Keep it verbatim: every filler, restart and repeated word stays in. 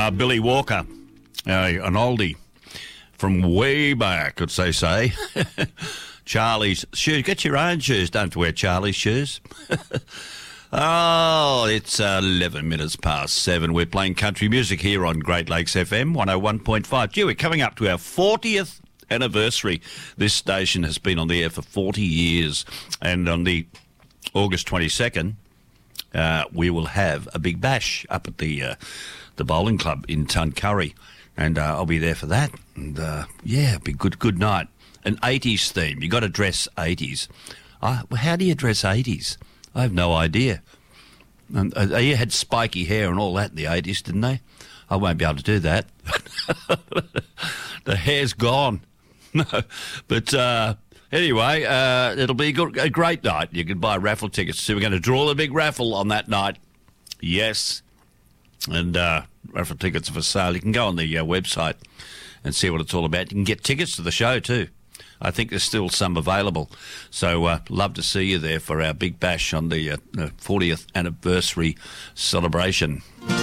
Uh, Billy Walker, uh, an oldie from way back, as they say. Charlie's shoes. Get your own shoes. Don't have to wear Charlie's shoes. Oh, it's uh, eleven minutes past seven. We're playing country music here on Great Lakes F M one oh one point five. Gee, we're coming up to our fortieth anniversary. This station has been on the air for forty years. And on the August twenty-second, uh, we will have a big bash up at the uh, the bowling club in Tuncurry. And uh, I'll be there for that. And, uh, yeah, it'll be good, good night. An eighties theme. You got to dress eighties. Uh, how do you dress eighties? I have no idea. And uh, they had spiky hair and all that in the eighties, didn't they? I won't be able to do that. The hair's gone. No, but uh, anyway, uh, it'll be a great night. You can buy raffle tickets. So we're going to draw the big raffle on that night. Yes. And uh, raffle tickets are for sale. You can go on the uh, website and see what it's all about. You can get tickets to the show too. I think there's still some available. So uh, love to see you there for our big bash on the uh, fortieth anniversary celebration.